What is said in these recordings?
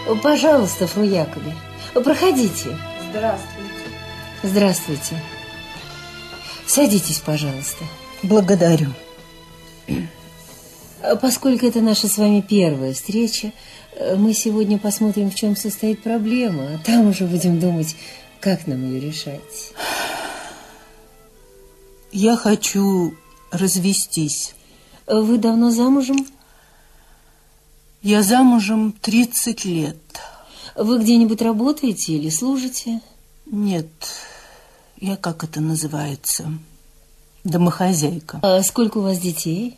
Пожалуйста, фру Якоби, проходите. Здравствуйте. Здравствуйте. Садитесь, пожалуйста. Благодарю. Поскольку это наша с вами первая встреча, мы сегодня посмотрим, в чем состоит проблема, а там уже будем думать, как нам ее решать. Я хочу развестись. Вы давно замужем? Я замужем 30 лет. Вы где-нибудь работаете или служите? Нет, я, как это называется, домохозяйка. А сколько у вас детей?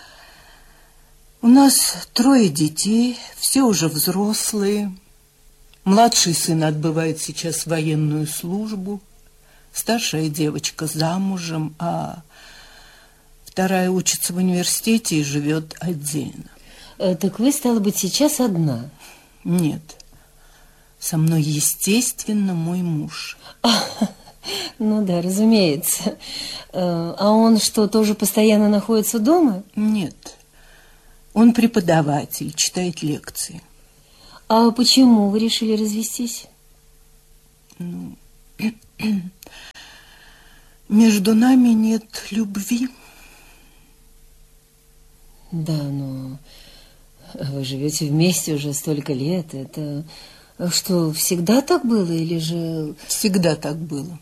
У нас 3 детей, все уже взрослые. Младший сын отбывает сейчас военную службу. Старшая девочка замужем, а вторая учится в университете и живет отдельно. Так вы, стало быть, сейчас одна? Нет. Со мной, естественно, мой муж. Ну да, разумеется. А он что, тоже постоянно находится дома? Нет. Он преподаватель, читает лекции. А почему вы решили развестись? Ну, между нами нет любви. Да, но вы живете вместе уже столько лет. Это что, всегда так было или же... Всегда так было.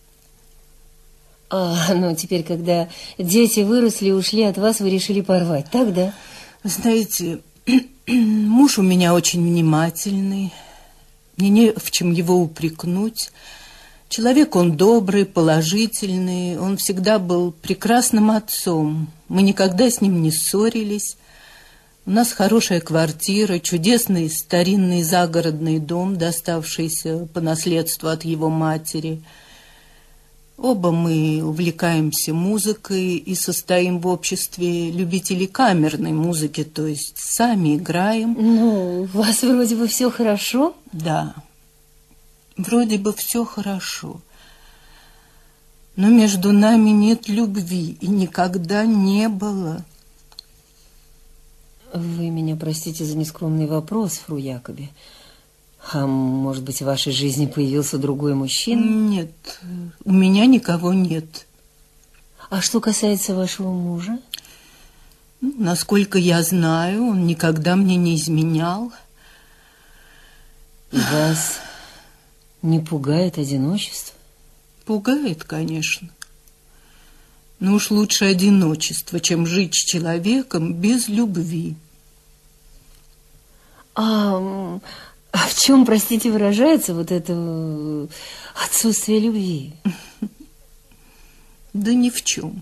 Ну теперь, когда дети выросли и ушли от вас, вы решили порвать, так, да? Знаете, муж у меня очень внимательный. Мне не в чем его упрекнуть. Человек он добрый, положительный. Он всегда был прекрасным отцом. Мы никогда с ним не ссорились. У нас хорошая квартира, чудесный старинный загородный дом, доставшийся по наследству от его матери. Оба мы увлекаемся музыкой и состоим в обществе любителей камерной музыки, то есть сами играем. Ну, у вас вроде бы все хорошо? Да, вроде бы все хорошо. Но между нами нет любви и никогда не было. Вы меня простите за нескромный вопрос, фру Якоби. А может быть, в вашей жизни появился другой мужчина? Нет, у меня никого нет. А что касается вашего мужа? Насколько я знаю, он никогда мне не изменял. И вас не пугает одиночество? Пугает, конечно. Но уж лучше одиночество, чем жить с человеком без любви. А в чем, простите, выражается вот это отсутствие любви? Да ни в чем.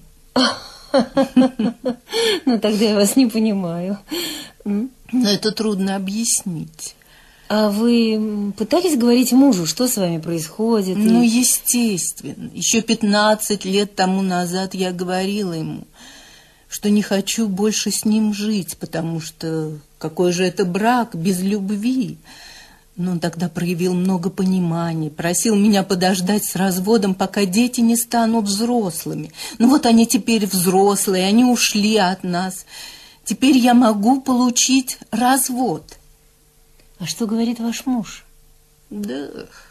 Ну, тогда я вас не понимаю. Но это трудно объяснить. А вы пытались говорить мужу, что с вами происходит? Ну, естественно. Еще 15 лет тому назад я говорила ему, что не хочу больше с ним жить, потому что какой же это брак без любви? Но он тогда проявил много понимания, просил меня подождать с разводом, пока дети не станут взрослыми. Ну вот они теперь взрослые, они ушли от нас. Теперь я могу получить развод. А что говорит ваш муж? Да,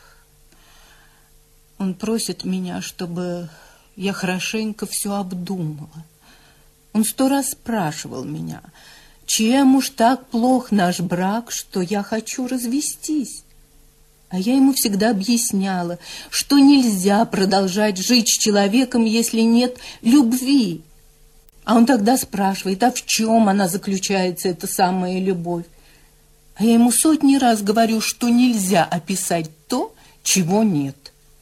он просит меня, чтобы я хорошенько все обдумала. Он 100 раз спрашивал меня, чем уж так плох наш брак, что я хочу развестись. А я ему всегда объясняла, что нельзя продолжать жить с человеком, если нет любви. А он тогда спрашивает, а в чем она заключается, эта самая любовь? А я ему 100 раз говорю, что нельзя описать то, чего нет.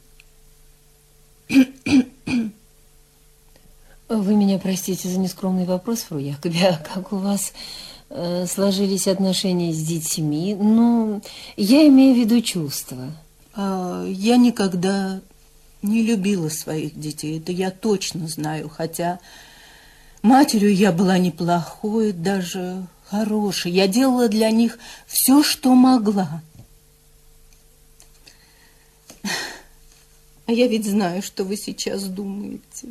Вы меня простите за нескромный вопрос, фру Якоби, а как у вас сложились отношения с детьми? Ну, я имею в виду чувства. Я никогда не любила своих детей, это я точно знаю, хотя матерью я была неплохой, даже хорошей. Я делала для них все, что могла. А я ведь знаю, что вы сейчас думаете.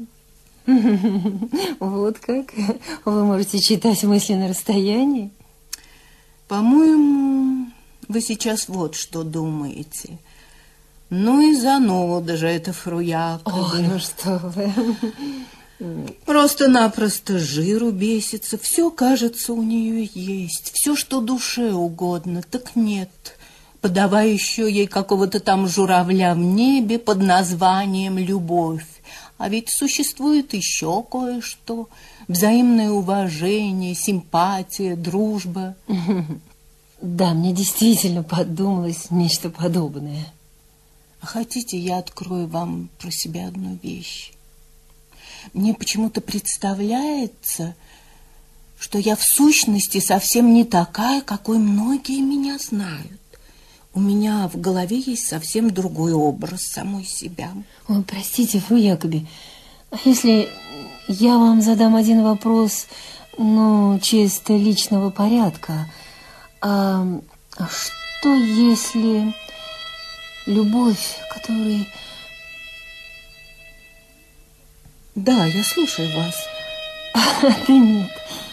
Вот как? Вы можете читать мысли на расстоянии? По-моему, Вы сейчас вот что думаете. Ну и зануда же это фру Якобы. Ох, ну что вы. Просто-напросто жиру бесится. Все, кажется, у нее есть. Все, что душе угодно. Так нет. Подавай еще ей какого-то там журавля в небе под названием «любовь». А ведь существует еще кое-что. Взаимное уважение, симпатия, дружба. Да, мне действительно подумалось нечто подобное. А хотите, я открою вам про себя одну вещь? Мне почему-то представляется, что я в сущности совсем не такая, какой многие меня знают. У меня в голове есть совсем другой образ самой себя. Ой, простите, фру Якоби, а если я вам задам один вопрос, ну, чисто личного порядка, а что если любовь, которой... Да, я слушаю вас. Да нет.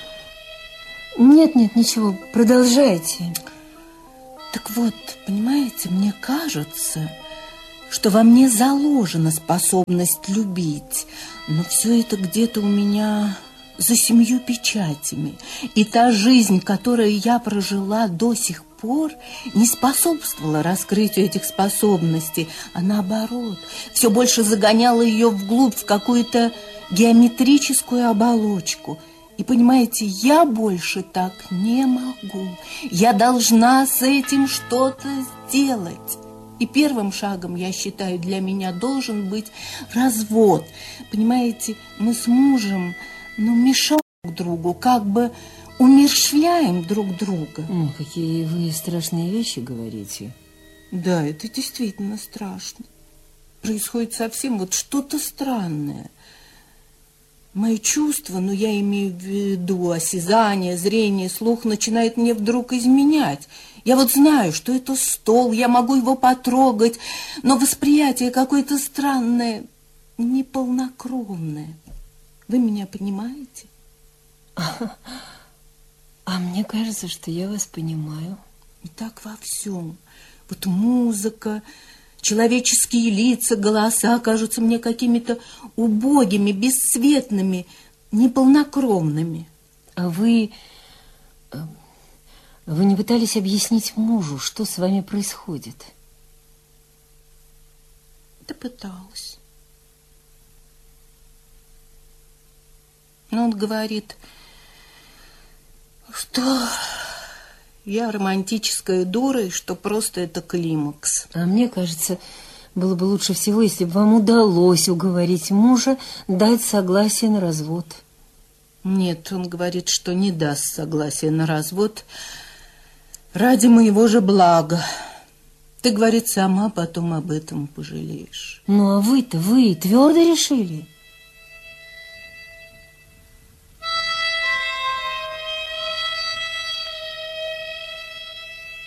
Нет, ничего, продолжайте. Так вот, понимаете, мне кажется, что во мне заложена способность любить, но все это где-то у меня за 7 печатями. И та жизнь, которую я прожила до сих пор, не способствовала раскрытию этих способностей, а наоборот, все больше загоняла ее вглубь, в какую-то геометрическую оболочку. И понимаете, я больше так не могу. Я должна с этим что-то сделать. И первым шагом, я считаю, для меня должен быть развод. Понимаете, мы с мужем, мешаем друг другу, как бы умерщвляем друг друга. Какие вы страшные вещи говорите. Да, это действительно страшно. Происходит совсем вот что-то странное. Мои чувства, я имею в виду осязание, зрение, слух, начинает мне вдруг изменять. Я вот знаю, что это стол, я могу его потрогать, но восприятие какое-то странное, неполнокровное. Вы меня понимаете? А мне кажется, что я вас понимаю. И так во всем. Вот музыка, человеческие лица, голоса кажутся мне какими-то убогими, бесцветными, неполнокровными. А вы не пытались объяснить мужу, что с вами происходит? Да пыталась. Но он говорит, что я романтическая дура, и что просто это климакс. А мне кажется, было бы лучше всего, если бы вам удалось уговорить мужа дать согласие на развод. Нет, он говорит, что не даст согласия на развод ради моего же блага. Ты, говорит, сама потом об этом пожалеешь. Ну, а вы твердо решили?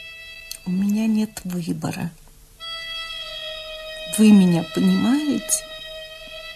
У меня нет выбора. Вы меня понимаете?